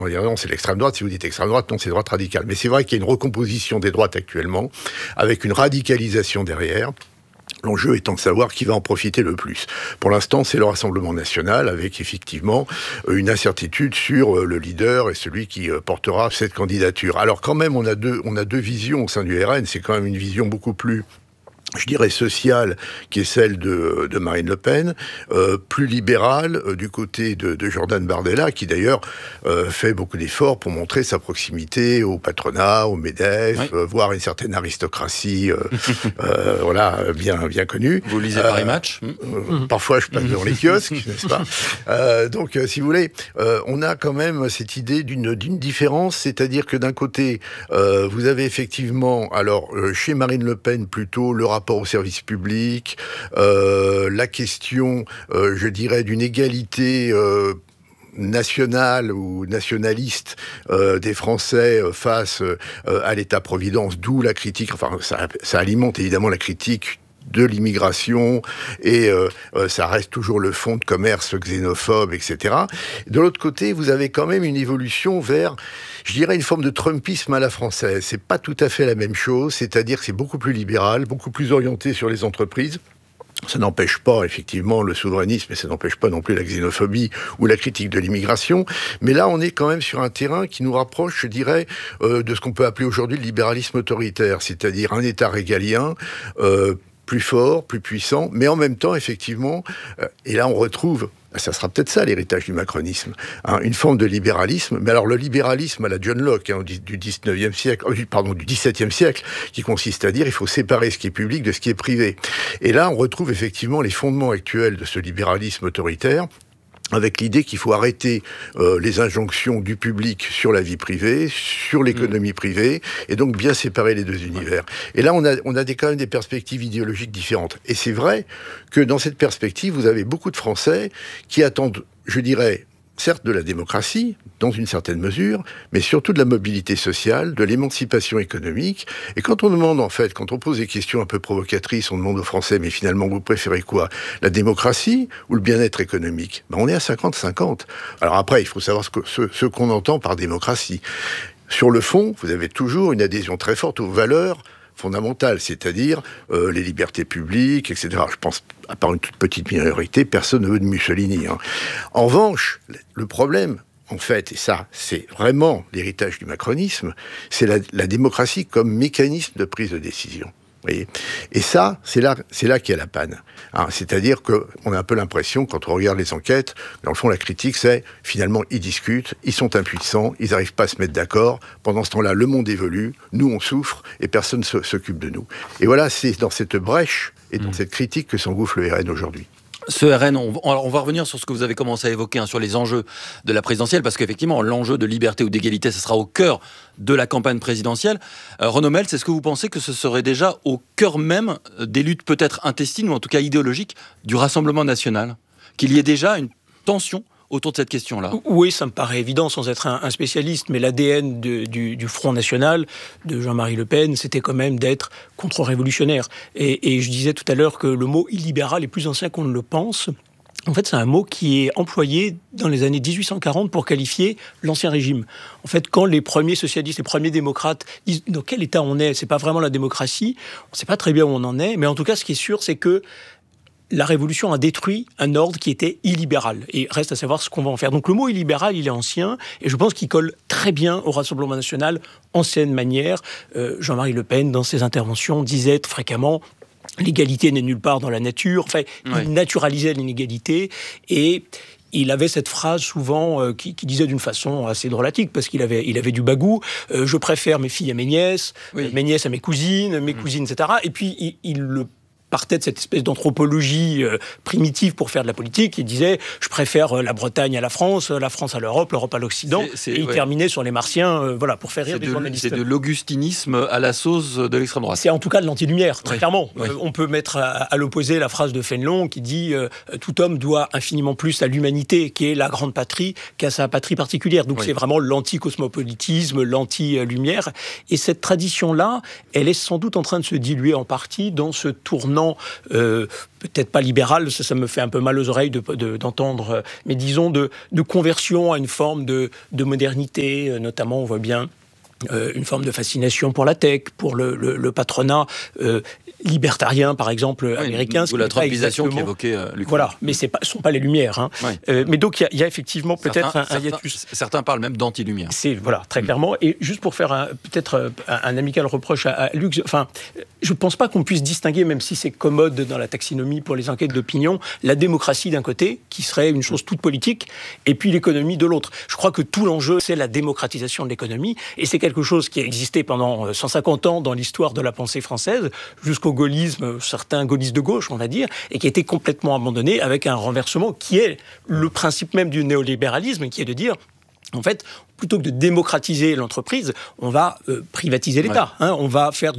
On va dire non, c'est l'extrême droite. Si vous dites extrême droite, non, c'est droite radicale. Mais c'est vrai qu'il y a une recomposition des droites actuellement, avec une radicalisation derrière. L'enjeu étant de savoir qui va en profiter le plus. Pour l'instant, c'est le Rassemblement national, avec effectivement une incertitude sur le leader et celui qui portera cette candidature. Alors quand même, on a deux visions au sein du RN. C'est quand même une vision beaucoup plus, je dirais, sociale, qui est celle de Marine Le Pen, plus libérale du côté de Jordan Bardella, qui d'ailleurs fait beaucoup d'efforts pour montrer sa proximité au patronat, au MEDEF, oui. Voire une certaine aristocratie voilà, bien connue. Vous lisez Paris Match Parfois, je passe dans les kiosques, n'est-ce pas donc, si vous voulez, on a quand même cette idée d'une différence, c'est-à-dire que d'un côté, vous avez effectivement, alors, chez Marine Le Pen, plutôt le rapport au service public, la question, je dirais, d'une égalité nationale ou nationaliste des Français face à l'État-providence, d'où la critique, enfin ça alimente évidemment la critique de l'immigration, et ça reste toujours le fonds de commerce xénophobe, etc. De l'autre côté, vous avez quand même une évolution vers, je dirais, une forme de trumpisme à la française. C'est pas tout à fait la même chose, c'est-à-dire que c'est beaucoup plus libéral, beaucoup plus orienté sur les entreprises. Ça n'empêche pas, effectivement, le souverainisme, et ça n'empêche pas non plus la xénophobie ou la critique de l'immigration. Mais là, on est quand même sur un terrain qui nous rapproche, je dirais, de ce qu'on peut appeler aujourd'hui le libéralisme autoritaire, c'est-à-dire un État régalien, plus fort, plus puissant, mais en même temps, effectivement, et là on retrouve, ça sera peut-être ça l'héritage du macronisme, hein, une forme de libéralisme, mais alors le libéralisme à la John Locke, hein, du 19e siècle, du 17e siècle, qui consiste à dire il faut séparer ce qui est public de ce qui est privé. Et là on retrouve effectivement les fondements actuels de ce libéralisme autoritaire, avec l'idée qu'il faut arrêter les injonctions du public sur la vie privée, sur l'économie privée, et donc bien séparer les deux univers. Et là, on a quand même des perspectives idéologiques différentes. Et c'est vrai que dans cette perspective, vous avez beaucoup de Français qui attendent, je dirais, certes de la démocratie, dans une certaine mesure, mais surtout de la mobilité sociale, de l'émancipation économique. Et quand on demande, en fait, quand on pose des questions un peu provocatrices, on demande aux Français, mais finalement, vous préférez quoi ? La démocratie ou le bien-être économique ? On est à 50-50. Alors après, il faut savoir ce qu'on entend par démocratie. Sur le fond, vous avez toujours une adhésion très forte aux valeurs fondamentales, c'est-à-dire les libertés publiques, etc. Je pense, à part une toute petite minorité, personne ne veut de Mussolini. Hein. En revanche, le problème, en fait, et ça, c'est vraiment l'héritage du macronisme, c'est la démocratie comme mécanisme de prise de décision. Vous voyez ? Et ça, c'est là qu'il y a la panne. Hein, c'est-à-dire qu'on a un peu l'impression, quand on regarde les enquêtes, dans le fond, la critique, c'est, finalement, ils discutent, ils sont impuissants, ils n'arrivent pas à se mettre d'accord. Pendant ce temps-là, le monde évolue, nous, on souffre, et personne ne s'occupe de nous. Et voilà, c'est dans cette brèche et dans cette critique que s'engouffre le RN aujourd'hui. Ce RN, on va revenir sur ce que vous avez commencé à évoquer, sur les enjeux de la présidentielle, parce qu'effectivement, l'enjeu de liberté ou d'égalité, ce sera au cœur de la campagne présidentielle. Renaud Mels, est-ce que vous pensez que ce serait déjà au cœur même des luttes peut-être intestines, ou en tout cas idéologiques, du Rassemblement national ? Qu'il y ait déjà une tension autour de cette question-là ? Oui, ça me paraît évident sans être un spécialiste, mais l'ADN du Front National, de Jean-Marie Le Pen, c'était quand même d'être contre-révolutionnaire. Et je disais tout à l'heure que le mot illibéral est plus ancien qu'on ne le pense. En fait, c'est un mot qui est employé dans les années 1840 pour qualifier l'ancien régime. En fait, quand les premiers socialistes, les premiers démocrates disent dans quel état on est, c'est pas vraiment la démocratie, on sait pas très bien où on en est, mais en tout cas, ce qui est sûr, c'est que la Révolution a détruit un ordre qui était illibéral. Et reste à savoir ce qu'on va en faire. Donc le mot illibéral, il est ancien, et je pense qu'il colle très bien au Rassemblement national, ancienne manière. Jean-Marie Le Pen, dans ses interventions, disait fréquemment « l'égalité n'est nulle part dans la nature ». Enfin, il naturalisait l'inégalité, et il avait cette phrase souvent qui disait d'une façon assez drôlatique, parce qu'il avait du bagou. Je préfère mes filles à mes nièces, mes nièces à mes cousines, etc. Et puis, il le partait de cette espèce d'anthropologie primitive pour faire de la politique. Il disait « je préfère la Bretagne à la France à l'Europe, l'Europe à l'Occident ». Et il terminait sur les Martiens, pour faire rire des journalistes. C'est de l'augustinisme à la sauce de l'extrême droite. C'est en tout cas de l'anti-lumière, très clairement. On peut mettre à l'opposé la phrase de Fénelon qui dit « tout homme doit infiniment plus à l'humanité, qui est la grande patrie, qu'à sa patrie particulière ». Donc c'est vraiment l'anti-cosmopolitisme, l'anti-lumière. Et cette tradition-là, elle est sans doute en train de se diluer en partie dans ce tournant tournant, peut-être pas libéral, ça me fait un peu mal aux oreilles d'entendre, mais disons de conversion à une forme de modernité, notamment on voit bien une forme de fascination pour la tech, pour le patronat libertarien, par exemple, américain. Ou la trumpisation qu'évoquait Luc. Voilà, mais ce ne sont pas les Lumières. Hein. Ouais. Mais donc, il y a effectivement peut-être un hiatus. Certains parlent même d'anti-lumière. Voilà, très clairement. Et juste pour faire peut-être un amical reproche à Luc, je ne pense pas qu'on puisse distinguer, même si c'est commode dans la taxinomie pour les enquêtes d'opinion, la démocratie d'un côté, qui serait une chose toute politique, et puis l'économie de l'autre. Je crois que tout l'enjeu, c'est la démocratisation de l'économie, et c'est quelque chose qui a existé pendant 150 ans dans l'histoire de la pensée française, jusqu'au gaullisme, certains gaullistes de gauche, on va dire, et qui a été complètement abandonné avec un renversement qui est le principe même du néolibéralisme, qui est de dire, en fait, plutôt que de démocratiser l'entreprise, on va privatiser l'État. Ouais. On va faire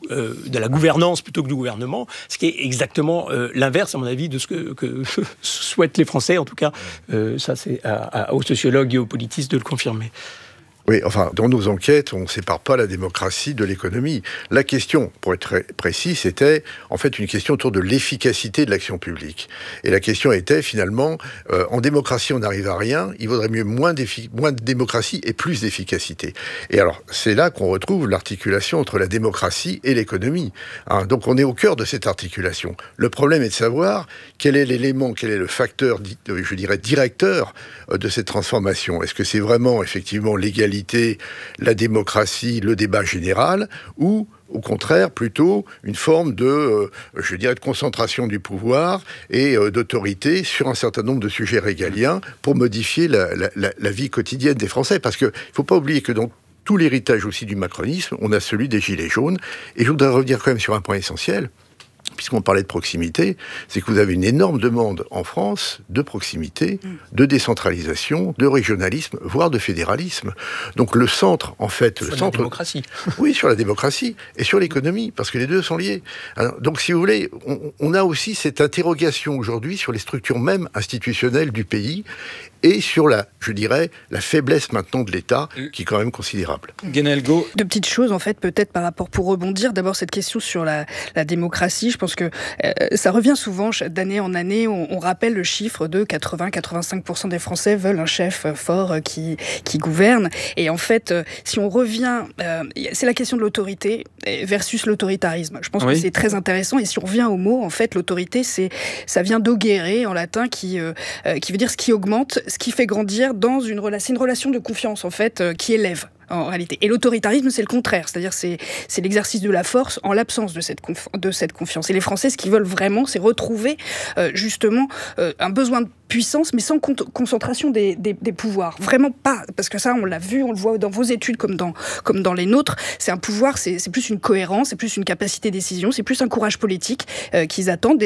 de la gouvernance plutôt que du gouvernement, ce qui est exactement l'inverse, à mon avis, de ce que souhaitent les Français. En tout cas, ça, c'est aux sociologues et aux politistes de le confirmer. Oui, enfin, dans nos enquêtes, on ne sépare pas la démocratie de l'économie. La question, pour être très précis, c'était en fait une question autour de l'efficacité de l'action publique. Et la question était finalement, en démocratie, on n'arrive à rien, il vaudrait mieux moins de démocratie et plus d'efficacité. Et alors, c'est là qu'on retrouve l'articulation entre la démocratie et l'économie. Donc, on est au cœur de cette articulation. Le problème est de savoir quel est l'élément, quel est le facteur, je dirais, directeur de cette transformation. Est-ce que c'est vraiment, effectivement, l'égalité, la démocratie, le débat général, ou au contraire plutôt une forme de, je dirais, de concentration du pouvoir et d'autorité sur un certain nombre de sujets régaliens pour modifier la vie quotidienne des Français. Parce qu'il ne faut pas oublier que dans tout l'héritage aussi du macronisme, on a celui des Gilets jaunes. Et je voudrais revenir quand même sur un point essentiel, puisqu'on parlait de proximité, c'est que vous avez une énorme demande en France de proximité, de décentralisation, de régionalisme, voire de fédéralisme. Donc le centre, en fait... Sur la démocratie. Oui, sur la démocratie et sur l'économie, parce que les deux sont liés. Alors, donc si vous voulez, on a aussi cette interrogation aujourd'hui sur les structures même institutionnelles du pays et sur je dirais, la faiblesse maintenant de l'État, qui est quand même considérable. Guénel Go. Deux petites choses, en fait, peut-être par rapport, pour rebondir. D'abord, cette question sur la démocratie. Je pense que ça revient souvent, d'année en année, on rappelle le chiffre de 80-85% des Français veulent un chef fort qui gouverne. Et en fait, si on revient, c'est la question de l'autorité versus l'autoritarisme. Je pense que c'est très intéressant. Et si on revient au mot, en fait, l'autorité, ça vient d'ogere en latin, qui veut dire ce qui augmente, ce qui fait grandir dans c'est une relation de confiance, en fait, qui élève. En réalité. Et l'autoritarisme, c'est le contraire. C'est-à-dire, c'est l'exercice de la force en l'absence de cette confiance. Et les Français, ce qu'ils veulent vraiment, c'est retrouver, justement, un besoin de puissance, mais sans concentration des pouvoirs. Vraiment pas. Parce que ça, on l'a vu, on le voit dans vos études comme dans les nôtres. C'est un pouvoir, c'est plus une cohérence, c'est plus une capacité de décision, c'est plus un courage politique qu'ils attendent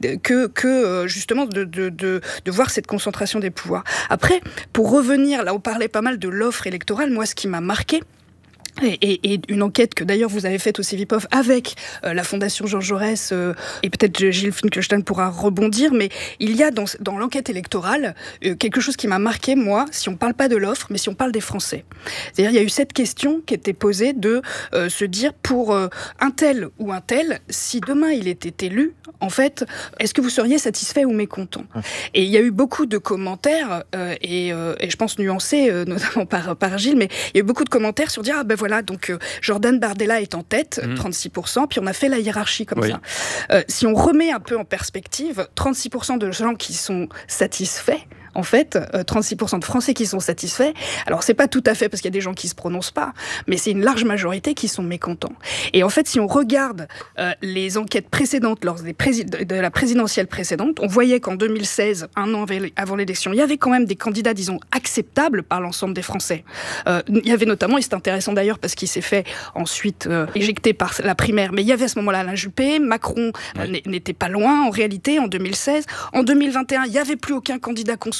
que justement, de voir cette concentration des pouvoirs. Après, pour revenir, là, on parlait pas mal de l'offre électorale. Moi, ce qui m'a marqué, et une enquête que d'ailleurs vous avez faite au Cevipof avec la Fondation Jean Jaurès, et peut-être Gilles Finkelstein pourra rebondir, mais il y a dans l'enquête électorale quelque chose qui m'a marqué, moi, si on ne parle pas de l'offre, mais si on parle des Français. C'est-à-dire, il y a eu cette question qui était posée de se dire, pour un tel ou un tel, si demain il était élu, en fait, est-ce que vous seriez satisfait ou mécontent ? Et il y a eu beaucoup de commentaires, et je pense nuancés, notamment par Gilles, mais il y a eu beaucoup de commentaires sur dire, voilà, donc Jordan Bardella est en tête, 36%, puis on a fait la hiérarchie comme ça. Si on remet un peu en perspective, 36% de gens qui sont satisfaits, en fait, 36% de Français qui sont satisfaits. Alors, c'est pas tout à fait parce qu'il y a des gens qui se prononcent pas, mais c'est une large majorité qui sont mécontents. Et en fait, si on regarde les enquêtes précédentes, lors de la présidentielle précédente, on voyait qu'en 2016, un an avant l'élection, il y avait quand même des candidats, disons, acceptables par l'ensemble des Français. Il y avait notamment, et c'est intéressant d'ailleurs parce qu'il s'est fait ensuite éjecter par la primaire, mais il y avait à ce moment-là Alain Juppé, Macron n'était pas loin en réalité en 2016. En 2021, il n'y avait plus aucun candidat consolidé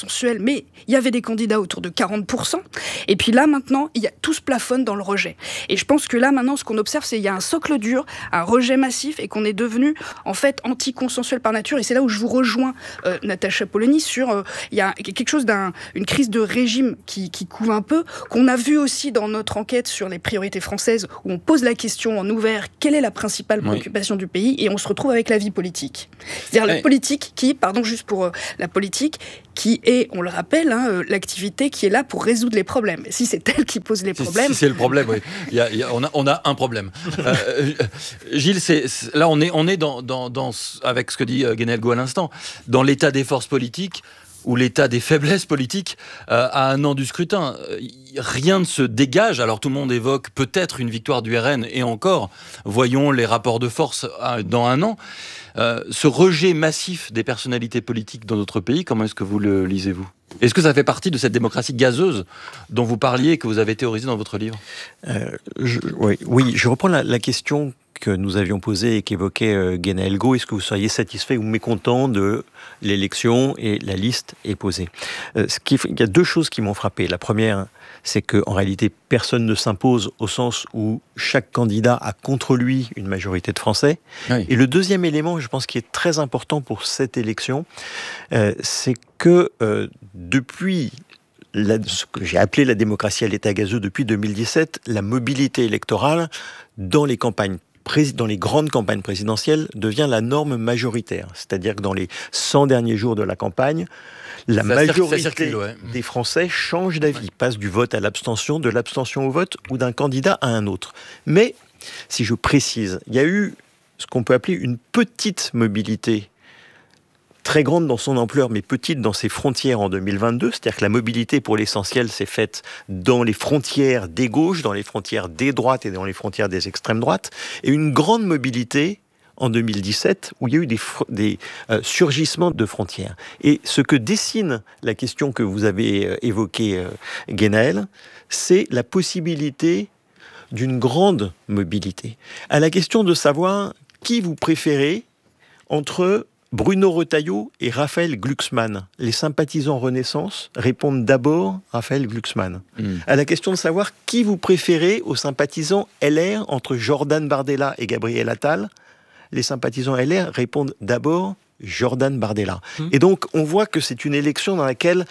consensuel, mais il y avait des candidats autour de 40%. Et puis là, maintenant, tout se plafonne dans le rejet. Et je pense que là, maintenant, ce qu'on observe, c'est qu'il y a un socle dur, un rejet massif, et qu'on est devenu, en fait, anticonsensuel par nature. Et c'est là où je vous rejoins, Natacha Polony, sur... il y a quelque chose une crise de régime qui couvre un peu, qu'on a vu aussi dans notre enquête sur les priorités françaises, où on pose la question en ouvert, quelle est la principale préoccupation du pays, et on se retrouve avec la vie politique. C'est-à-dire la politique qui, juste pour la politique, qui est, on le rappelle, l'activité qui est là pour résoudre les problèmes. Si c'est elle qui pose les problèmes... Si c'est le problème, oui. On a un problème. Gilles, là on est dans avec ce que dit Guéna Elgo à l'instant, dans l'état des forces politiques, ou l'état des faiblesses politiques à un an du scrutin. Rien ne se dégage. Alors tout le monde évoque peut-être une victoire du RN, et encore, voyons les rapports de force dans un an. Ce rejet massif des personnalités politiques dans notre pays, comment est-ce que vous le lisez-vous ? Est-ce que ça fait partie de cette démocratie gazeuse dont vous parliez et que vous avez théorisé dans votre livre ? Oui, je reprends la question que nous avions posée et qu'évoquait Guéna Elgo. Est-ce que vous seriez satisfait ou mécontent de l'élection ? Et la liste est posée. Il y a deux choses qui m'ont frappé. La première, c'est qu'en réalité, personne ne s'impose au sens où chaque candidat a contre lui une majorité de Français. Oui. Et le deuxième élément, je pense, qui est très important pour cette élection, c'est que depuis ce que j'ai appelé la démocratie à l'état gazeux depuis 2017, la mobilité électorale dans les grandes campagnes présidentielles devient la norme majoritaire. C'est-à-dire que dans les 100 derniers jours de la campagne, la majorité des Français change d'avis, passe du vote à l'abstention, de l'abstention au vote ou d'un candidat à un autre. Mais, si je précise, il y a eu ce qu'on peut appeler une petite mobilité, très grande dans son ampleur, mais petite dans ses frontières en 2022. C'est-à-dire que la mobilité, pour l'essentiel, s'est faite dans les frontières des gauches, dans les frontières des droites et dans les frontières des extrêmes droites. Et une grande mobilité en 2017, où il y a eu des surgissements de frontières. Et ce que dessine la question que vous avez évoquée, Guénaël, c'est la possibilité d'une grande mobilité. À la question de savoir qui vous préférez entre Bruno Retailleau et Raphaël Glucksmann. Les sympathisants Renaissance répondent d'abord Raphaël Glucksmann. À la question de savoir qui vous préférez aux sympathisants LR entre Jordan Bardella et Gabriel Attal, les sympathisants LR répondent d'abord Jordan Bardella. Et donc, on voit que c'est une élection dans laquelle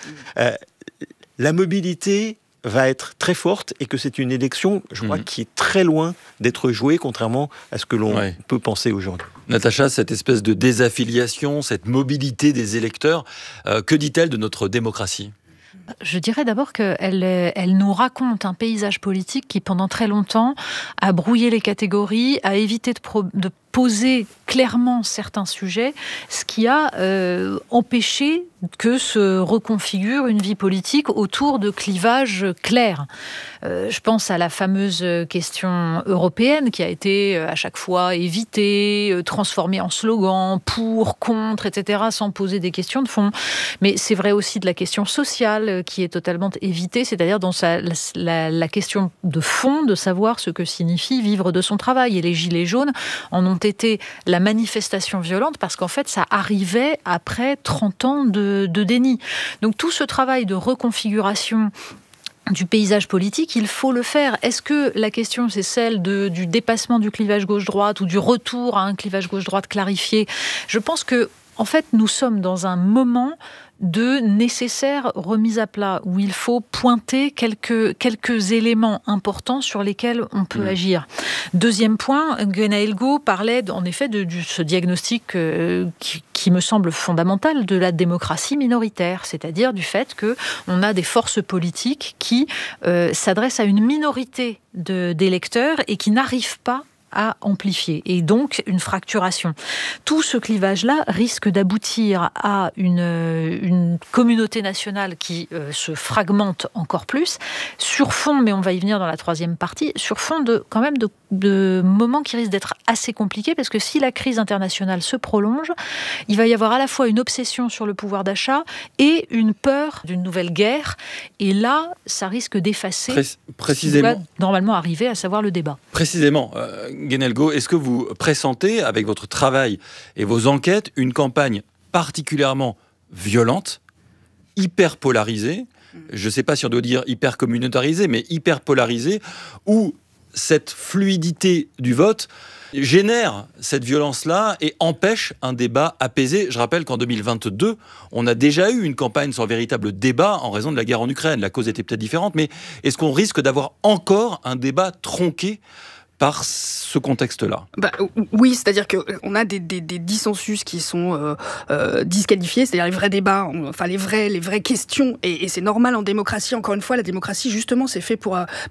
la mobilité va être très forte et que c'est une élection, je crois, qui est très loin d'être jouée, contrairement à ce que l'on peut penser aujourd'hui. Natacha, cette espèce de désaffiliation, cette mobilité des électeurs, que dit-elle de notre démocratie ? Je dirais d'abord qu'elle nous raconte un paysage politique qui, pendant très longtemps, a brouillé les catégories, a évité de poser clairement certains sujets, ce qui a empêché que se reconfigure une vie politique autour de clivages clairs. Je pense à la fameuse question européenne qui a été à chaque fois évitée, transformée en slogan, pour, contre, etc., sans poser des questions de fond. Mais c'est vrai aussi de la question sociale qui est totalement évitée, c'est-à-dire dans la question de fond, de savoir ce que signifie vivre de son travail. Et les Gilets jaunes en ont été la manifestation violente parce qu'en fait, ça arrivait après 30 ans de déni. Donc tout ce travail de reconfiguration du paysage politique, il faut le faire. Est-ce que la question, c'est celle du dépassement du clivage gauche-droite ou du retour à un clivage gauche-droite clarifié ? Je pense que, en fait, nous sommes dans un moment de nécessaire remise à plat, où il faut pointer quelques éléments importants sur lesquels on peut agir. Deuxième point, Guéna Elgo parlait en effet de ce diagnostic qui me semble fondamental de la démocratie minoritaire, c'est-à-dire du fait qu'on a des forces politiques qui s'adressent à une minorité d'électeurs et qui n'arrivent pas à amplifier, et donc une fracturation. Tout ce clivage-là risque d'aboutir à une communauté nationale qui se fragmente encore plus, sur fond, mais on va y venir dans la troisième partie, sur fond de moments qui risquent d'être assez compliqués, parce que si la crise internationale se prolonge, il va y avoir à la fois une obsession sur le pouvoir d'achat et une peur d'une nouvelle guerre, et là, ça risque d'effacer ce qui doit normalement arriver, à savoir le débat. Précisément, Guéna Elgo, est-ce que vous pressentez, avec votre travail et vos enquêtes, une campagne particulièrement violente hyper polarisé, je ne sais pas si on doit dire hyper communautarisé, mais hyper polarisé, où cette fluidité du vote génère cette violence-là et empêche un débat apaisé. Je rappelle qu'en 2022, on a déjà eu une campagne sans véritable débat en raison de la guerre en Ukraine. La cause était peut-être différente, mais est-ce qu'on risque d'avoir encore un débat tronqué par ce contexte-là? Oui, c'est-à-dire qu'on a des dissensus qui sont disqualifiés, c'est-à-dire les vrais débats, enfin les vraies questions, et c'est normal en démocratie. Encore une fois, la démocratie, justement, c'est fait pour